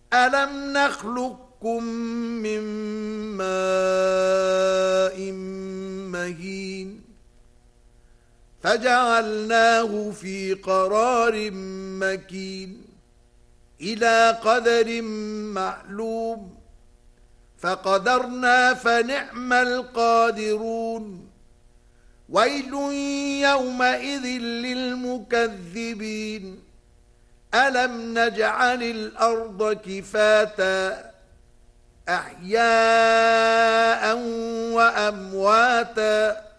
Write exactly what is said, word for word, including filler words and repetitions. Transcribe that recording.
ألم نخلقكم من ماء مهين فجعلناه في قرار مكين إلى قدر معلوم فقدرنا فنعم القادرون ويل يومئذ للمكذبين ألم نجعل الأرض كفاتا أحياء وأمواتا